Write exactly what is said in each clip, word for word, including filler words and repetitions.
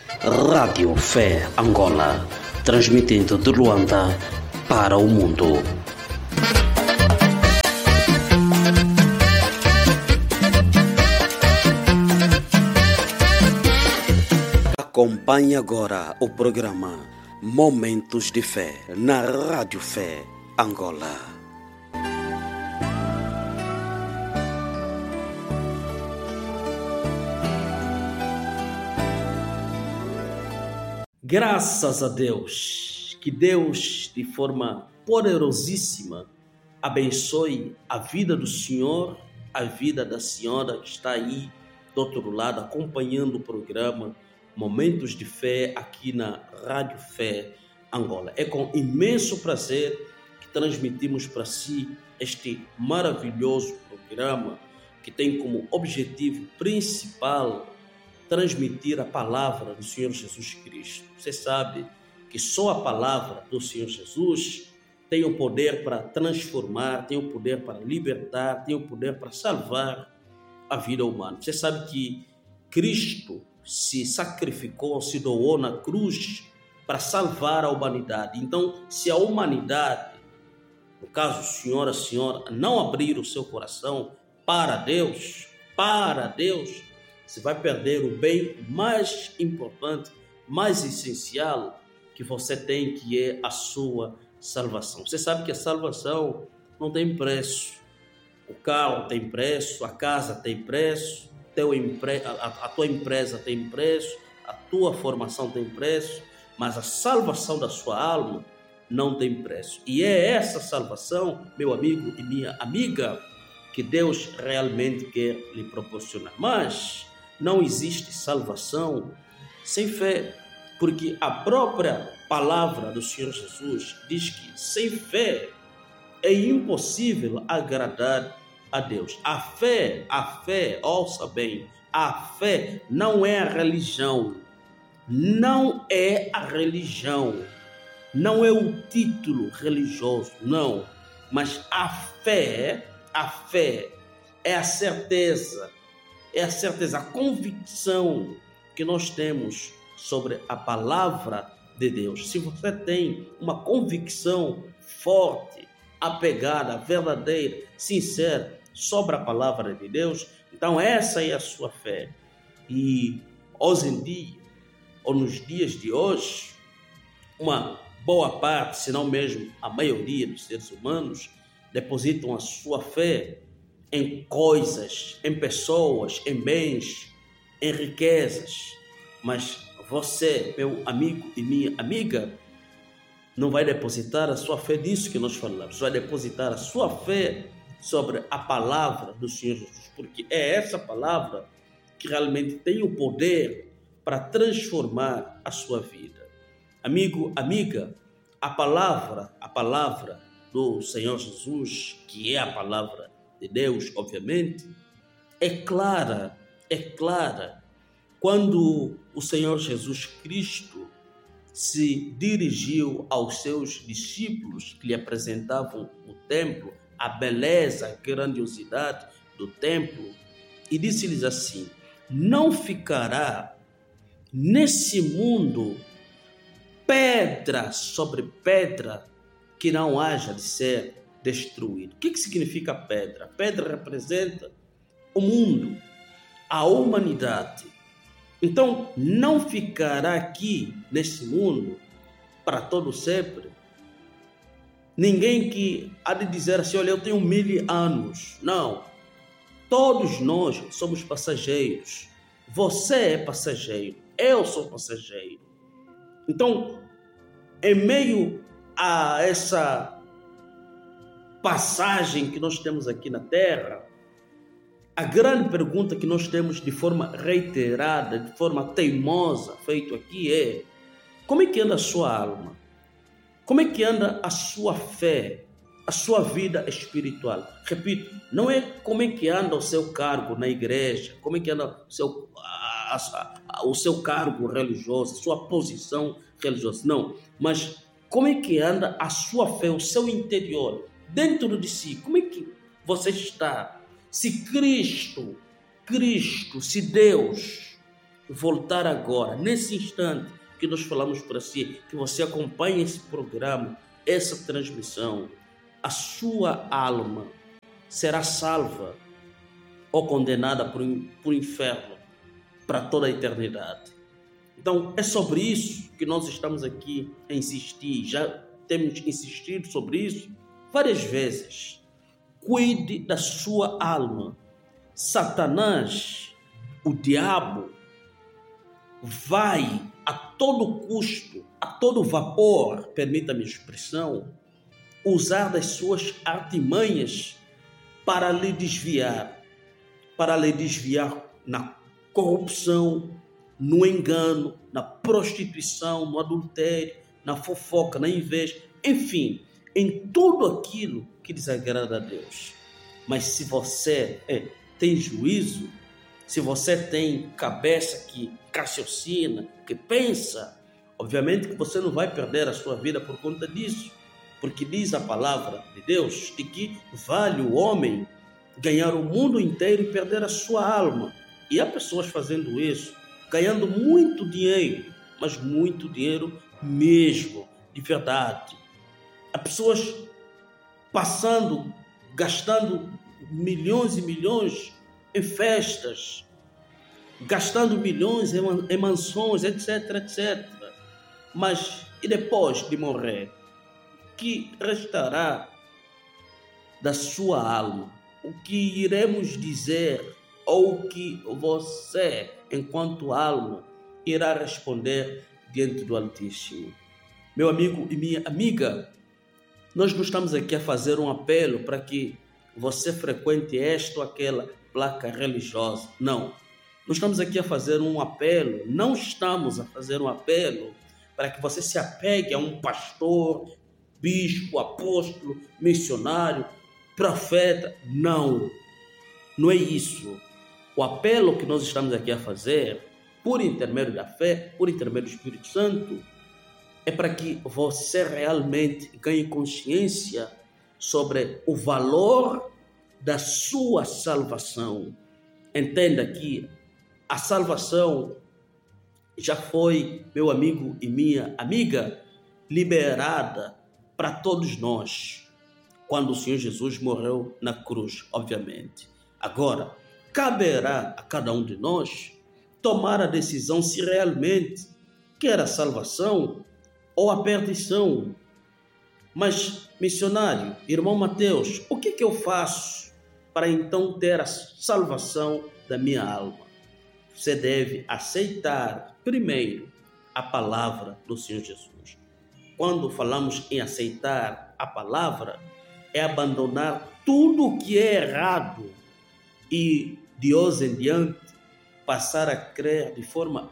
Rádio Fé Angola, transmitindo de Luanda para o mundo. Acompanhe agora o programa Momentos de Fé na Rádio Fé Angola. Graças a Deus, que Deus, de forma poderosíssima, abençoe a vida do senhor, a vida da senhora que está aí do outro lado, acompanhando o programa Momentos de Fé aqui na Rádio Fé Angola. É com imenso prazer que transmitimos para si este maravilhoso programa que tem como objetivo principal transmitir a palavra do Senhor Jesus Cristo. Você sabe que só a palavra do Senhor Jesus tem o poder para transformar, tem o poder para libertar, tem o poder para salvar a vida humana. Você sabe que Cristo se sacrificou, se doou na cruz para salvar a humanidade. Então, se a humanidade, no caso o senhor, a senhora, não abrir o seu coração para Deus, para Deus, você vai perder o bem mais importante, mais essencial que você tem, que é a sua salvação. Você sabe que a salvação não tem preço. O carro tem preço, a casa tem preço, teu empre... a, a tua empresa tem preço, a tua formação tem preço, mas a salvação da sua alma não tem preço. E é essa salvação, meu amigo e minha amiga, que Deus realmente quer lhe proporcionar. Mas não existe salvação sem fé, porque a própria palavra do Senhor Jesus diz que sem fé é impossível agradar a Deus. A fé, a fé, ouça bem, a fé não é a religião, não é a religião, não é o título religioso, não, mas a fé, a fé é a certeza, é a certeza, a convicção que nós temos sobre a palavra de Deus. Se você tem uma convicção forte, apegada, verdadeira, sincera sobre a palavra de Deus, então essa é a sua fé. E hoje em dia, ou nos dias de hoje, uma boa parte, se não mesmo a maioria dos seres humanos, depositam a sua fé em coisas, em pessoas, em bens, em riquezas. Mas você, meu amigo e minha amiga, não vai depositar a sua fé nisso que nós falamos. Vai depositar a sua fé sobre a palavra do Senhor Jesus, porque é essa palavra que realmente tem o poder para transformar a sua vida. Amigo, amiga, a palavra, a palavra do Senhor Jesus, que é a palavra de Deus, obviamente, é clara, é clara. Quando o Senhor Jesus Cristo se dirigiu aos seus discípulos que lhe apresentavam o templo, a beleza, a grandiosidade do templo, e disse-lhes assim: não ficará nesse mundo pedra sobre pedra que não haja de ser destruído. O que, que significa pedra? Pedra representa o mundo, a humanidade. Então, não ficará aqui nesse mundo para todo sempre ninguém que há de dizer assim: olha, eu tenho mil anos. Não. Todos nós somos passageiros. Você é passageiro. Eu sou passageiro. Então, em meio a essa passagem que nós temos aqui na Terra, a grande pergunta que nós temos de forma reiterada, de forma teimosa, feito aqui é: como é que anda a sua alma? Como é que anda a sua fé, a sua vida espiritual? Repito, não é como é que anda o seu cargo na igreja, como é que anda o seu, a, a, a, o seu cargo religioso, a sua posição religiosa, não. Mas como é que anda a sua fé, o seu interior, dentro de si? Como é que você está? Se Cristo, Cristo, se Deus voltar agora, nesse instante que nós falamos para si, que você acompanhe esse programa, essa transmissão, a sua alma será salva ou condenada por, por inferno para toda a eternidade. Então, é sobre isso que nós estamos aqui a insistir, já temos insistido sobre isso várias vezes. Cuide da sua alma. Satanás, o diabo, vai a todo custo, a todo vapor, permita-me a expressão, usar das suas artimanhas para lhe desviar, para lhe desviar na corrupção, no engano, na prostituição, no adultério, na fofoca, na inveja, enfim, em tudo aquilo que desagrada a Deus. Mas se você é, tem juízo, se você tem cabeça que raciocina, que pensa, obviamente que você não vai perder a sua vida por conta disso, porque diz a palavra de Deus de que vale o homem ganhar o mundo inteiro e perder a sua alma. E há pessoas fazendo isso, ganhando muito dinheiro, mas muito dinheiro mesmo, de verdade. Há pessoas passando, gastando milhões e milhões em festas, gastando milhões em, em mansões, etc, etcétera. Mas e depois de morrer, o que restará da sua alma? O que iremos dizer ou o que você, enquanto alma, irá responder diante do Altíssimo? Meu amigo e minha amiga, nós não estamos aqui a fazer um apelo para que você frequente esta ou aquela placa religiosa. Não. Nós estamos aqui a fazer um apelo, não estamos a fazer um apelo para que você se apegue a um pastor, bispo, apóstolo, missionário, profeta. Não. Não é isso. O apelo que nós estamos aqui a fazer, por intermédio da fé, por intermédio do Espírito Santo, é para que você realmente ganhe consciência sobre o valor da sua salvação. Entenda que a salvação já foi, meu amigo e minha amiga, liberada para todos nós, quando o Senhor Jesus morreu na cruz, obviamente. Agora, caberá a cada um de nós tomar a decisão se realmente quer a salvação ou a perdição. Mas, missionário, irmão Mateus, o que, que eu faço para então ter a salvação da minha alma? Você deve aceitar primeiro a palavra do Senhor Jesus. Quando falamos em aceitar a palavra, é abandonar tudo o que é errado e de hoje em diante passar a crer de forma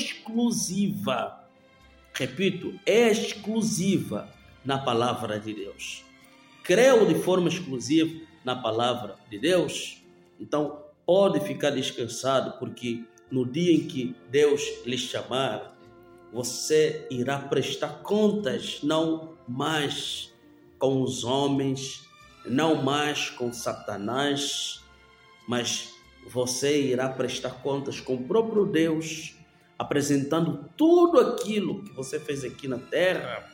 exclusiva, repito, exclusiva na palavra de Deus. Creu de forma exclusiva na palavra de Deus, então pode ficar descansado, porque no dia em que Deus lhe chamar, você irá prestar contas, não mais com os homens, não mais com Satanás, mas você irá prestar contas com o próprio Deus, apresentando tudo aquilo que você fez aqui na terra.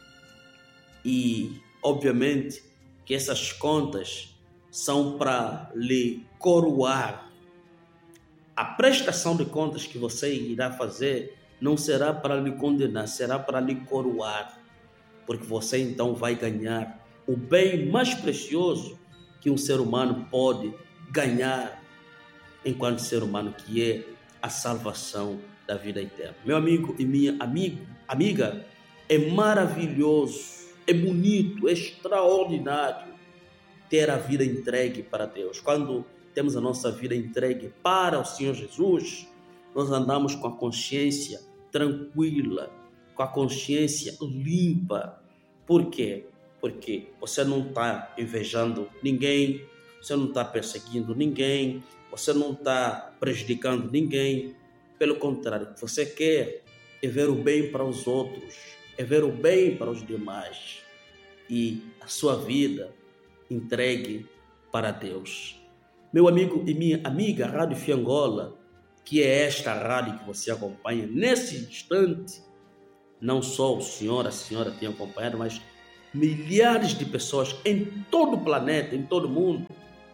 E, obviamente, que essas contas são para lhe coroar. A prestação de contas que você irá fazer não será para lhe condenar, será para lhe coroar, porque você então vai ganhar o bem mais precioso que um ser humano pode ganhar enquanto ser humano, que é a salvação da vida eterna. Meu amigo e minha amigo, amiga, é maravilhoso, é bonito, é extraordinário ter a vida entregue para Deus. Quando temos a nossa vida entregue para o Senhor Jesus, nós andamos com a consciência tranquila, com a consciência limpa. Por quê? Porque você não está invejando ninguém, você não está perseguindo ninguém, você não está prejudicando ninguém. Pelo contrário, o que você quer é ver o bem para os outros, é ver o bem para os demais. E a sua vida entregue para Deus. Meu amigo e minha amiga, Rádio Fiangola que é esta rádio que você acompanha nesse instante. Não só o senhor, a senhora tem acompanhado, mas milhares de pessoas em todo o planeta, em todo o mundo,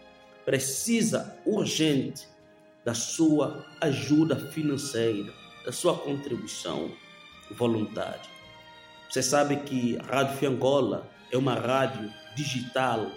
precisa urgente da sua ajuda financeira, da sua contribuição voluntária. Você sabe que a Rádio Fé Angola é uma rádio digital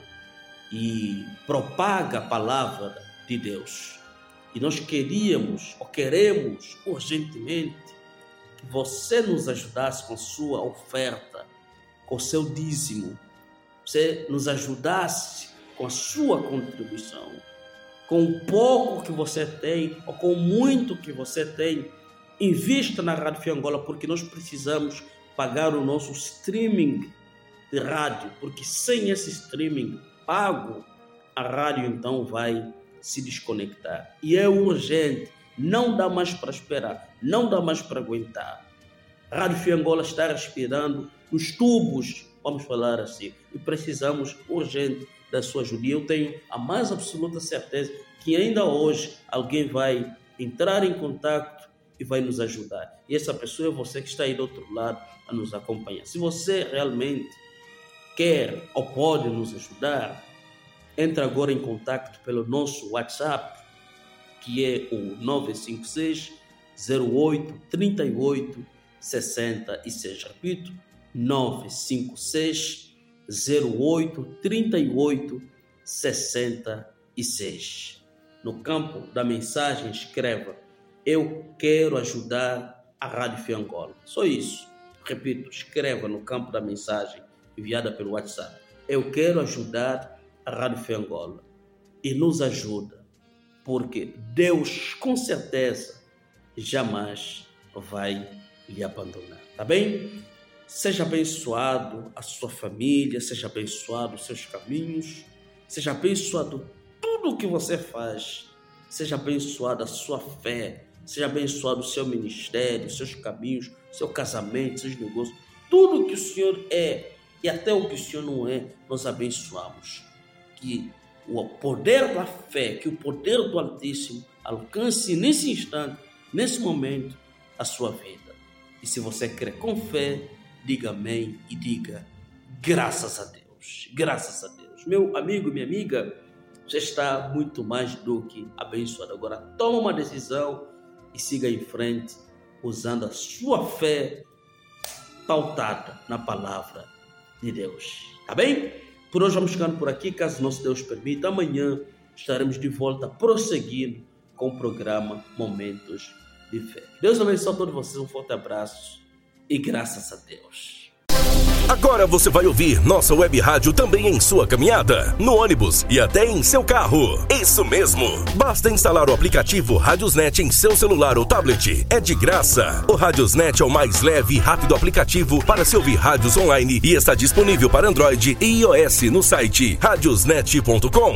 e propaga a palavra de Deus. E nós queríamos, ou queremos urgentemente, que você nos ajudasse com sua oferta, com seu dízimo. Você nos ajudasse com a sua contribuição, com o pouco que você tem, ou com o muito que você tem. Invista na Rádio Fé Angola, porque nós precisamos pagar o nosso streaming de rádio, porque sem esse streaming pago, a rádio então vai se desconectar. E é urgente, não dá mais para esperar, não dá mais para aguentar. A Rádio Fé Angola está respirando nos tubos, vamos falar assim, e precisamos urgente da sua ajuda. E eu tenho a mais absoluta certeza que ainda hoje alguém vai entrar em contato e vai nos ajudar. E essa pessoa é você que está aí do outro lado a nos acompanhar. Se você realmente quer ou pode nos ajudar, entre agora em contato pelo nosso WhatsApp, que é o nove cinco seis, zero oito, três oito, seis seis. Repito, nove cinco seis, zero oito, três oito, seis seis. No campo da mensagem, escreva: eu quero ajudar a Rádio Fé Angola. Só isso. Repito, escreva no campo da mensagem enviada pelo WhatsApp: eu quero ajudar a Rádio Fé Angola. E nos ajuda, porque Deus, com certeza, jamais vai lhe abandonar. Tá bem? Seja abençoado a sua família, seja abençoado os seus caminhos, seja abençoado tudo o que você faz, seja abençoado a sua fé, seja abençoado o seu ministério, os seus caminhos, seu casamento, seus negócios, tudo que o Senhor é e até o que o Senhor não é, nós abençoamos. Que o poder da fé, que o poder do Altíssimo alcance nesse instante, nesse momento, a sua vida. E se você crê com fé, diga amém e diga graças a Deus, graças a Deus. Meu amigo e minha amiga, você está muito mais do que abençoado. Agora toma uma decisão e siga em frente, usando a sua fé pautada na palavra de Deus. Tá bem? Por hoje vamos ficando por aqui, caso nosso Deus permita. Amanhã estaremos de volta prosseguindo com o programa Momentos de Fé. Deus abençoe a todos vocês, um forte abraço e graças a Deus. Agora você vai ouvir nossa web rádio também em sua caminhada, no ônibus e até em seu carro. Isso mesmo! Basta instalar o aplicativo Radiosnet em seu celular ou tablet. É de graça. O Radiosnet é o mais leve e rápido aplicativo para se ouvir rádios online e está disponível para Android e iOS no site radiosnet ponto com.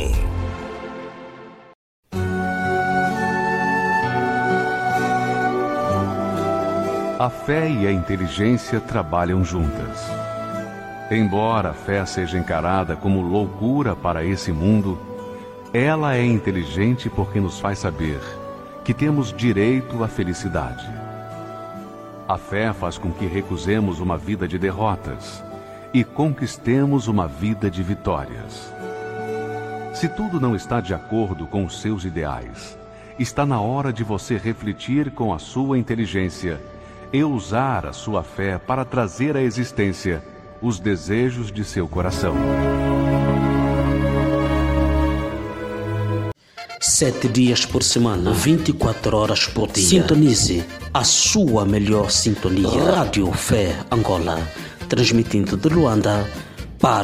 A fé e a inteligência trabalham juntas. Embora a fé seja encarada como loucura para esse mundo, ela é inteligente porque nos faz saber que temos direito à felicidade. A fé faz com que recusemos uma vida de derrotas e conquistemos uma vida de vitórias. Se tudo não está de acordo com os seus ideais, está na hora de você refletir com a sua inteligência e usar a sua fé para trazer à existência os desejos de seu coração. Sete dias por semana, vinte e quatro horas por dia. Sintonize a sua melhor sintonia. Rádio Fé Angola, transmitindo de Luanda